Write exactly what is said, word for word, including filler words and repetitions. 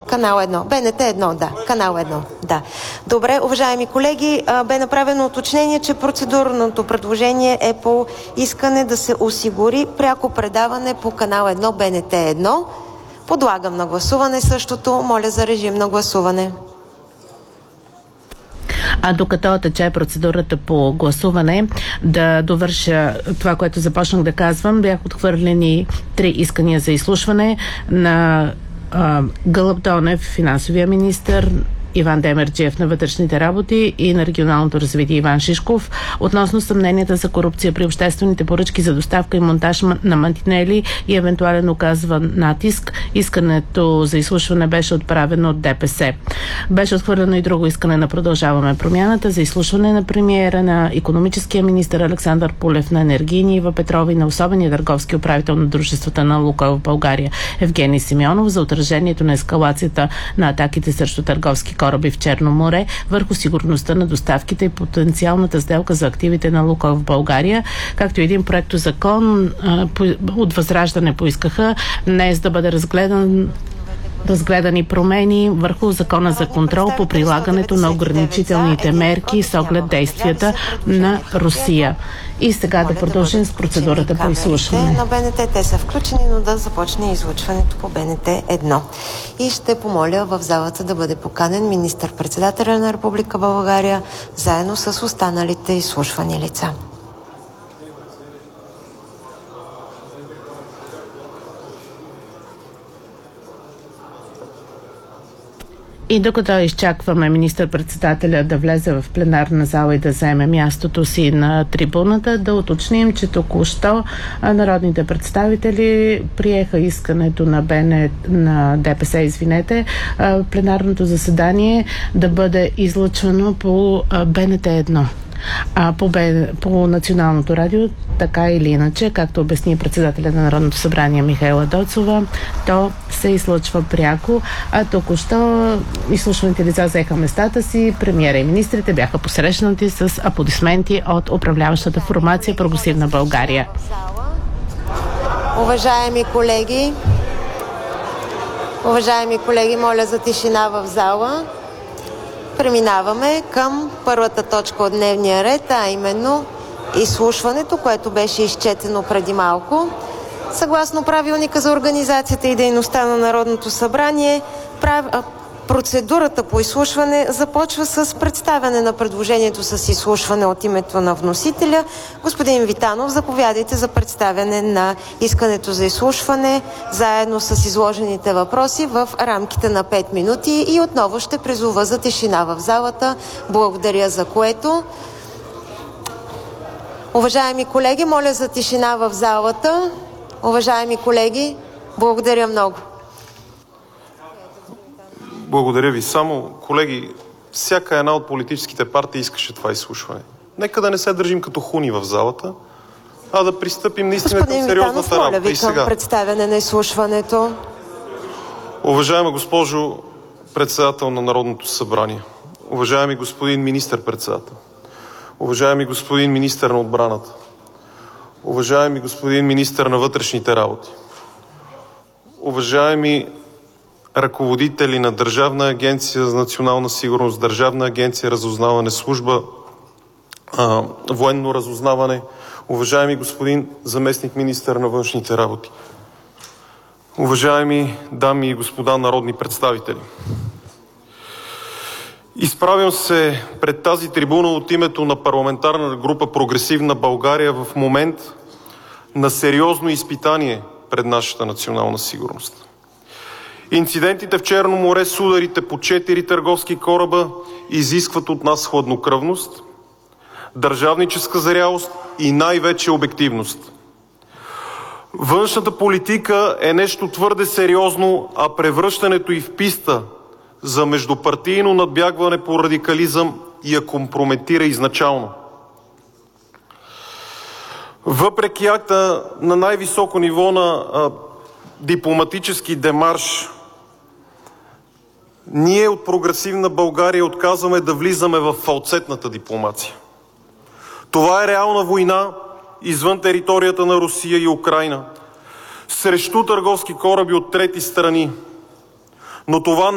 Канал едно. БНТ едно, да. Канал едно, да. Добре, уважаеми колеги, бе направено уточнение, че процедурното предложение е по искане да се осигури пряко предаване по канал едно, БНТ едно. Подлагам на гласуване същото. Моля за режим на гласуване. А докато тече процедурата по гласуване, да довърша това, което започнах да казвам, бях отхвърлени три искания за изслушване на а, Гълъб Донев, финансовия министър, Иван Демерджиев на вътрешните работи и на регионалното развитие Иван Шишков относно съмненията за корупция при обществените поръчки за доставка и монтаж на мантинели и евентуален оказван натиск. Искането за изслушване беше отправено от ДПС. Беше отхвърлено и друго искане на Продължаваме промяната за изслушване на премиера, на икономическия министър Александър Пулев, на енергийния Ива Петрова и на особения търговски управител на дружествата на Лукойл в България Евгений Симеонов за отражението на ескалацията на атаките срещу търговски кораби в Черно море върху сигурността на доставките и потенциалната сделка за активите на Лукойл в България, както и един проектозакон от Възраждане поискаха днес да бъде разгледан разгледани промени върху закона за контрол по прилагането на ограничителните мерки с оглед действията на Русия. И сега да продължим с процедурата по изслушване. На БНТ те са включени, но да започне излъчването по БНТ едно. И ще помоля в залата да бъде поканен министър-председателя на Република България, заедно с останалите изслушвани лица. И докато изчакваме министър-председателя да влезе в пленарна зала и да заеме мястото си на трибуната, да уточним, че току-що народните представители приеха искането на, БН, на ДПС, извинете, пленарното заседание да бъде излъчвано по БНТ едно. А по, Б, по националното радио, така или иначе, както обясни председателя на Народното събрание Михаела Доцова, то се излъчва пряко, а току-що изслушваните лица взеха местата си, премиера и министрите бяха посрещнати с аплодисменти от управляващата формация Прогресивна България. Уважаеми колеги, уважаеми колеги, моля за тишина в зала. Преминаваме към първата точка от дневния ред, а именно изслушването, което беше изчетено преди малко. Съгласно правилника за организацията и дейността на Народното събрание, прав... процедурата по изслушване започва с представяне на предложението с изслушване от името на вносителя. Господин Витанов, заповядайте за представяне на искането за изслушване, заедно с изложените въпроси в рамките на пет минути, и отново ще призова за тишина в залата. Благодаря за което. Уважаеми колеги, моля за тишина в залата. Уважаеми колеги, благодаря много. Благодаря ви. Само, колеги, всяка една от политическите партии искаше това изслушване. Нека да не се държим като хуни в залата, а да пристъпим наистина към сериозната работа. Моля ви към представяне на изслушването. Уважаема госпожо председател на Народното събрание, уважаеми господин министър-председател, уважаеми господин министър на отбраната, уважаеми господин министър на вътрешните работи, уважаеми ръководители на Държавна агенция за национална сигурност, Държавна агенция разузнаване, служба а, военно разузнаване, уважаеми господин заместник министър на външните работи, уважаеми дами и господа народни представители. Изправям се пред тази трибуна от името на парламентарна група Прогресивна България в момент на сериозно изпитание пред нашата национална сигурност. Инцидентите в Черно море с ударите по четири търговски кораба изискват от нас хладнокръвност, държавническа зрялост и най-вече обективност. Външната политика е нещо твърде сериозно, а превръщането й в писта за междупартийно надбягване по радикализъм я компрометира изначално. Въпреки акта на най-високо ниво на а, дипломатически демарш, ние от Прогресивна България отказваме да влизаме в фалцетната дипломация. Това е реална война извън територията на Русия и Украйна, срещу търговски кораби от трети страни. Но това